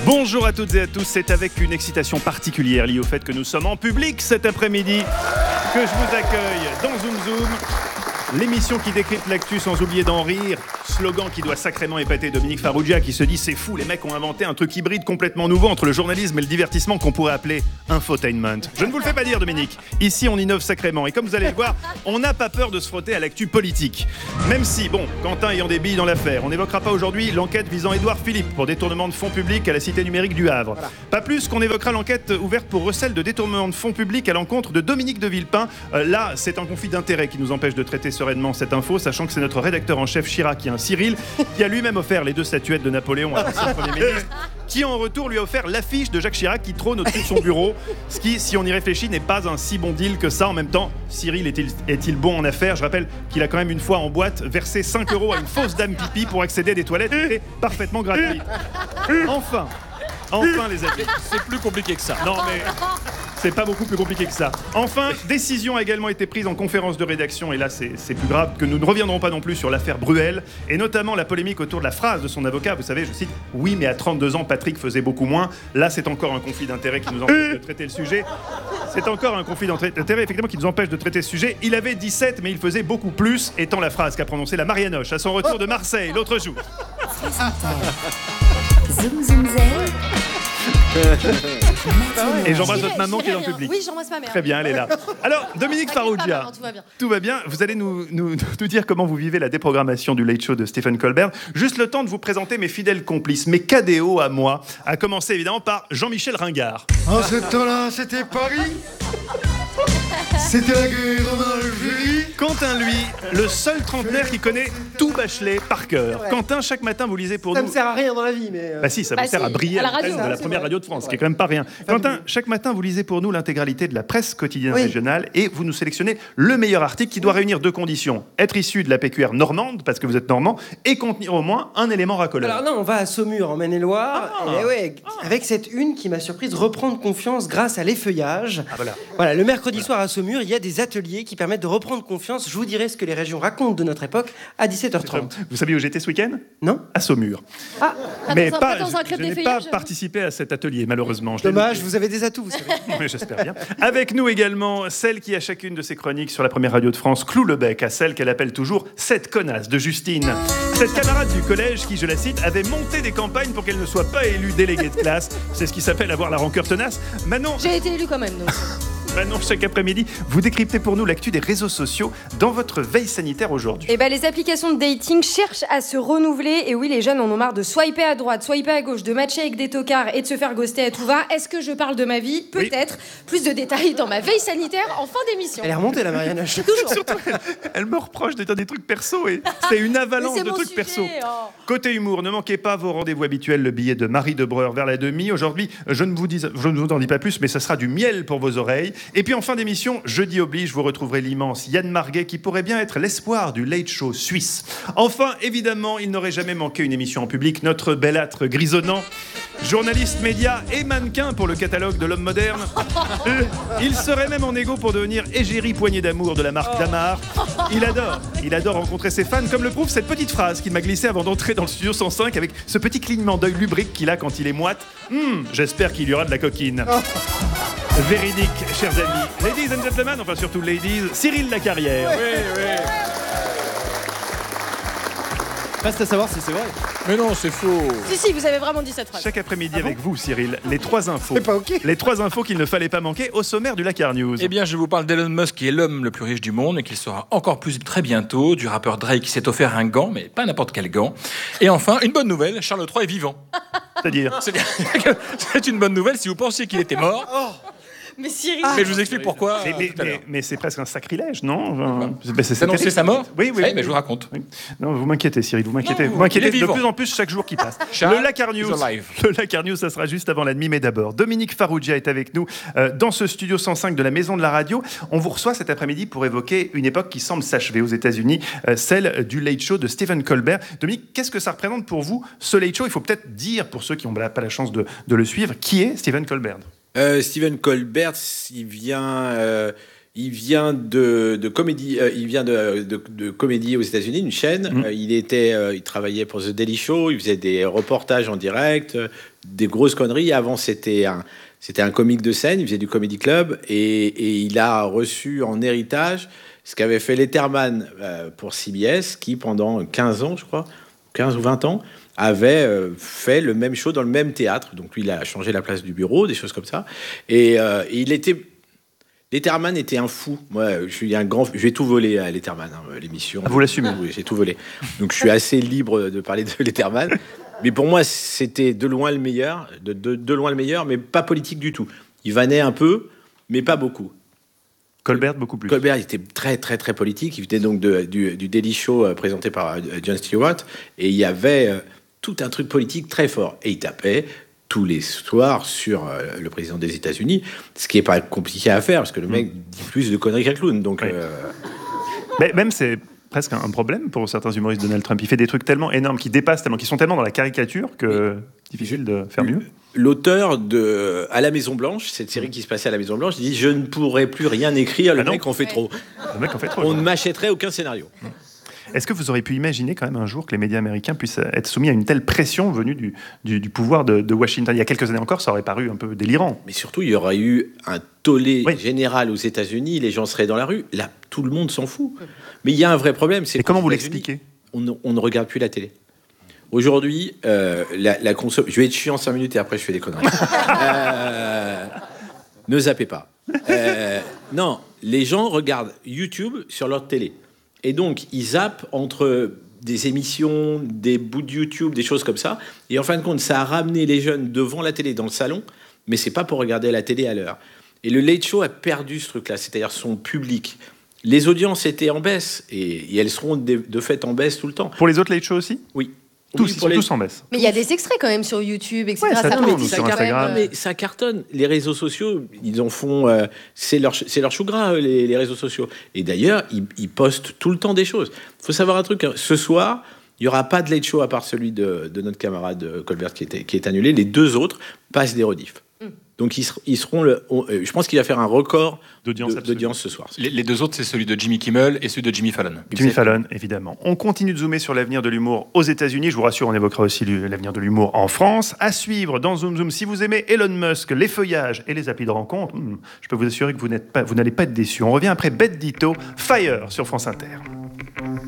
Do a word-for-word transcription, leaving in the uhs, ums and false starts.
Bonjour à toutes et à tous, c'est avec une excitation particulière liée au fait que nous sommes en public cet après-midi que je vous accueille dans Zoom Zoom, l'émission qui décrypte l'actu sans oublier d'en rire, slogan qui doit sacrément épater Dominique Farrugia qui se dit c'est fou, les mecs ont inventé un truc hybride complètement nouveau entre le journalisme et le divertissement qu'on pourrait appeler infotainment. Je ne vous le fais pas dire Dominique, ici on innove sacrément et comme vous allez le voir, on n'a pas peur de se frotter à l'actu politique. Même si, bon, Quentin ayant des billes dans l'affaire, on n'évoquera pas aujourd'hui l'enquête visant Édouard Philippe pour détournement de fonds publics à la Cité numérique du Havre. Voilà. Pas plus qu'on évoquera l'enquête ouverte pour recel de détournement de fonds publics à l'encontre de Dominique de Villepin. Euh, là, c'est un conflit d'intérêts qui nous empêche de traiter sereinement cette info, sachant que c'est notre rédacteur en chef Chirac, qui est un Cyril, qui a lui-même offert les deux statuettes de Napoléon à l'ancien Premier ministre, qui en retour lui a offert l'affiche de Jacques Chirac qui trône au-dessus de son bureau, ce qui, si on y réfléchit, n'est pas un si bon deal que ça. En même temps, Cyril est-il, est-il bon en affaires? Je rappelle qu'il a quand même une fois en boîte versé cinq euros à une fausse dame pipi pour accéder à des toilettes et parfaitement gratuites. Enfin, enfin les amis. C'est plus compliqué que ça. Non mais... c'est pas beaucoup plus compliqué que ça. Enfin, décision a également été prise en conférence de rédaction, et là c'est, c'est plus grave, que nous ne reviendrons pas non plus sur l'affaire Bruel, et notamment la polémique autour de la phrase de son avocat. Vous savez, je cite, « Oui, mais à trente-deux ans, Patrick faisait beaucoup moins ». Là, c'est encore un conflit d'intérêts qui nous empêche de traiter le sujet. C'est encore un conflit d'intérêts, effectivement, qui nous empêche de traiter ce sujet. Il avait dix-sept, mais il faisait beaucoup plus, étant la phrase qu'a prononcée la Marianoche à son retour de Marseille l'autre jour. Zoom, zoom, zen. Et j'embrasse votre maman qui est dans le public. Oui, j'embrasse ma mère. Très bien, elle est là. Alors, Dominique Farrugia, tout va bien. Tout va bien. Vous allez nous, nous, nous dire comment vous vivez la déprogrammation du Late Show de Stephen Colbert. Juste le temps de vous présenter mes fidèles complices, mes K D O à moi, à commencer évidemment par Jean-Michel Ringard. En ce temps-là, c'était Paris. C'était la guerre en Algérie. Quentin, lui, le seul trentenaire qui connaît tout Bachelet par cœur. Quentin, chaque matin, vous lisez pour Ça nous... me sert à rien dans la vie, mais... euh, Bah si, ça Bah vous sert si, à briller à la à la radio, presse de la c'est première vrai. radio de France, C'est ce qui est vrai. quand même pas rien. Quentin, chaque matin, vous lisez pour nous l'intégralité de la presse quotidienne Oui. régionale et vous nous sélectionnez le meilleur article qui doit réunir deux conditions. Être issu de la P Q R normande, parce que vous êtes normand, et contenir au moins un élément racoleur. Alors non, on va à Saumur, en Maine-et-Loire. Ah. Et ouais, avec cette une qui m'a surprise, reprendre confiance grâce à l'effeuillage. Ah, voilà. Voilà, le mercredi soir à Saumur, il y a des ateliers qui permettent de reprendre confiance. Je vous dirai ce que les régions racontent de notre époque à dix-sept heures trente. Vous savez où j'étais ce week-end? Non? À Saumur. Ah, Mais dans un- pas, pas dans un je, club je n'ai d'effeuillage. pas participé à cet atelier, malheureusement. Je l'ai dommage, loupé. vous avez des atouts, vous savez. Oui, j'espère bien. Avec nous également, celle qui, à chacune de ses chroniques sur la première radio de France, cloue le bec à celle qu'elle appelle toujours cette connasse de Justine. Cette camarade du collège qui, je la cite, avait monté des campagnes pour qu'elle ne soit pas élue déléguée de classe. C'est ce qui s'appelle avoir la rancœur tenace. Manon, J'ai été élu quand même. Donc. Manon, chaque après-midi, vous décryptez pour nous l'actu des réseaux sociaux dans votre veille sanitaire aujourd'hui. Eh ben, les applications de dating cherchent à se renouveler. Et oui, les jeunes en ont marre de swiper à droite, swiper à gauche, de matcher avec des tocards et de se faire ghoster à tout va. Est-ce que je parle de ma vie? Peut-être. Plus de détails dans ma veille sanitaire en fin d'émission. Elle est remontée, la Marianne. Toujours. Surtout, elle, elle me reproche de dire des trucs perso et c'est une avalanche Mais c'est de mon trucs sujet, perso. oh. Côté humour, ne manquez pas vos rendez-vous habituels, le billet de Marie de Breur vers la demi. Aujourd'hui, je ne vous dis, je ne vous en dis pas plus, mais ça sera du miel pour vos oreilles. Et puis en fin d'émission, jeudi oblige, vous retrouverez l'immense Yann Marguet qui pourrait bien être l'espoir du Late Show suisse. Enfin, évidemment, il n'aurait jamais manqué une émission en public, notre belâtre grisonnant, journaliste média et mannequin pour le catalogue de l'homme moderne. Euh, il serait même en égo pour devenir égérie poignée d'amour de la marque Damar. Il adore, il adore rencontrer ses fans, comme le prouve cette petite phrase qu'il m'a glissée avant d'entrer dans le studio cent cinq avec ce petit clignement d'œil lubrique qu'il a quand il est moite. Hum, j'espère qu'il y aura de la coquine. Véridique, chers amis. Ladies and gentlemen, enfin surtout ladies, Cyril Lacarrière. Oui, oui. Reste à savoir si c'est vrai. Mais non, c'est faux. Si, si, vous avez vraiment dit cette phrase. Chaque après-midi avec vous, Cyril, les trois infos. C'est pas ok. Les trois infos qu'il ne fallait pas manquer au sommaire du Lacar News. Eh bien, je vous parle d'Elon Musk, qui est l'homme le plus riche du monde et qu'il sera encore plus très bientôt, du rappeur Drake qui s'est offert un gant, mais pas n'importe quel gant. Et enfin, une bonne nouvelle, Charles trois est vivant. C'est-à-dire C'est-à-dire que c'est une bonne nouvelle si vous pensiez qu'il était mort. Mais Cyril. Mais je vous explique pourquoi mais, euh, mais- tout à l'heure. mais- mais c'est presque un sacrilège, non Enfin, c'est- c'est- D'annoncer c'est- sa mort. Oui, oui. Eh oui. ben, je vous raconte. Oui. Non, vous m'inquiétez, Cyril, vous m'inquiétez. Non, Vous m'inquiétez il est de vivant. plus en plus chaque jour qui passe. Charles le Lacar News, is alive. le Lacar News, ça sera juste avant la demi, mais d'abord, Dominique Farrugia est avec nous euh, dans ce studio cent cinq de la Maison de la Radio. On vous reçoit cet après-midi pour évoquer une époque qui semble s'achever aux États-Unis, euh, celle du Late Show de Stephen Colbert. Dominique, qu'est-ce que ça représente pour vous, ce Late Show? Il faut peut-être dire, pour ceux qui n'ont pas la chance de, de le suivre, qui est Stephen Colbert? Euh, Stephen Colbert, il vient, euh, Il vient de, de comédie, euh, il vient de, de, de comédie aux États-Unis, une chaîne. Mmh. Euh, il était, euh, il travaillait pour The Daily Show. Il faisait des reportages en direct, euh, des grosses conneries. Avant, c'était un, c'était un comique de scène. Il faisait du comedy club et, et il a reçu en héritage ce qu'avait fait Letterman euh, pour C B S, qui pendant quinze ans, je crois, quinze ou vingt ans, avait euh, fait le même show dans le même théâtre. Donc lui, il a changé la place du bureau, des choses comme ça. Et, euh, et il était... Letterman était un fou. Moi, je suis un grand... Je vais tout voler à Letterman, hein, l'émission. Ah, vous l'assumez? Oui, j'ai tout volé. Donc je suis assez libre de parler de Letterman. Mais pour moi, c'était de loin le meilleur. De, de, de loin le meilleur, mais pas politique du tout. Il vannait un peu, mais pas beaucoup. Colbert, beaucoup plus. Colbert, il était très, très, très politique. Il venait donc de, du, du Daily Show euh, présenté par euh, Jon Stewart. Et il y avait euh, tout un truc politique très fort. Et il tapait tous les soirs sur euh, le président des États-Unis, ce qui n'est pas compliqué à faire, parce que le mec dit plus de conneries qu'un clown. Donc, oui. euh... Mais même, c'est presque un problème pour certains humoristes. Donald Trump, il fait des trucs tellement énormes, qui dépassent tellement, qui sont tellement dans la caricature que oui. difficile de faire mieux. L'auteur de À la Maison Blanche, cette série qui se passait à la Maison Blanche, dit: je ne pourrais plus rien écrire, le ah mec en fait trop. Le mec en fait trop. On ne m'achèterait aucun scénario. Est-ce que vous auriez pu imaginer quand même un jour que les médias américains puissent être soumis à une telle pression venue du, du, du pouvoir de, de Washington? Il y a quelques années encore, ça aurait paru un peu délirant. Mais surtout, il y aurait eu un tollé oui. général aux États-Unis, les gens seraient dans la rue. Là, tout le monde s'en fout. Mais il y a un vrai problème. C'est Et comment vous l'expliquez? on, ne, on ne regarde plus la télé. Aujourd'hui, euh, la, la consom... je vais être chiant cinq minutes et après je fais des conneries. euh, ne zappez pas. Euh, non, les gens regardent YouTube sur leur télé. Et donc, ils zappent entre des émissions, des bouts de YouTube, des choses comme ça. Et en fin de compte, ça a ramené les jeunes devant la télé, dans le salon, mais c'est pas pour regarder la télé à l'heure. Et le Late Show a perdu ce truc-là, c'est-à-dire son public. Les audiences étaient en baisse, et, et elles seront de, de fait en baisse tout le temps. Pour les autres Late Show aussi? Oui. Tous, oui, ils sont les... tous en baisse. Mais il y a des extraits quand même sur YouTube, et cetera. Ouais, ça ça, tourne, mais sur ça Instagram. Mais ça cartonne. Les réseaux sociaux, ils en font... Euh, c'est leur, c'est leur chou gras, les, les réseaux sociaux. Et d'ailleurs, ils, ils postent tout le temps des choses. Il faut savoir un truc. Hein. Ce soir, il n'y aura pas de Late Show à part celui de, de notre camarade Colbert qui, était, qui est annulé. Les deux autres passent des rediffs. Mm. Donc, ils, ils seront... Le, on, euh, je pense qu'il va faire un record d'audience, de, d'audience ce soir. Les, les deux autres, c'est celui de Jimmy Kimmel et celui de Jimmy Fallon. Jimmy Fallon, évidemment. On continue de zoomer sur l'avenir de l'humour aux États-Unis. Je vous rassure, on évoquera aussi l'avenir de l'humour en France. À suivre dans Zoom Zoom. Si vous aimez Elon Musk, les feuillages et les applis de rencontre, hmm, je peux vous assurer que vous n'êtes pas, vous n'allez pas être déçus. On revient après Bête Dito, Fire sur France Inter.